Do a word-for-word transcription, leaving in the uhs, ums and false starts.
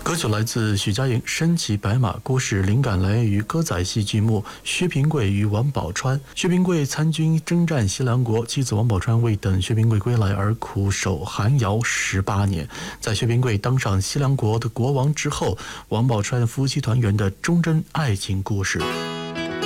歌曲来自许佳莹《身骑白马》，故事灵感来源于歌仔戏剧目《薛平贵与王宝钏》。薛平贵参军征战西凉国，妻子王宝钏为等薛平贵归来而苦守寒窑十八年。在薛平贵当上西凉国的国王之后，王宝钏夫妻团圆的忠贞爱情故事。